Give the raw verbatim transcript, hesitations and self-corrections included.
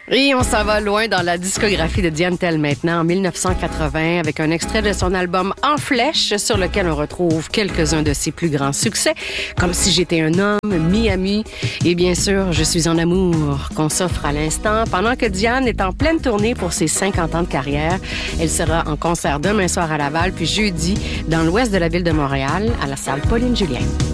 Et on s'en va loin dans la discographie de Diane Tell maintenant, en dix-neuf cent quatre-vingts, avec un extrait de son album En Flèche, sur lequel on retrouve quelques-uns de ses plus grands succès, comme Si j'étais un homme, Miami, et bien sûr, Je suis en amour, qu'on s'offre à l'instant. Pendant que Diane est en pleine tournée pour ses cinquante ans de carrière, elle sera en concert demain soir à Laval, puis jeudi dans l'ouest de la ville de Montréal, à la salle Pauline Julien.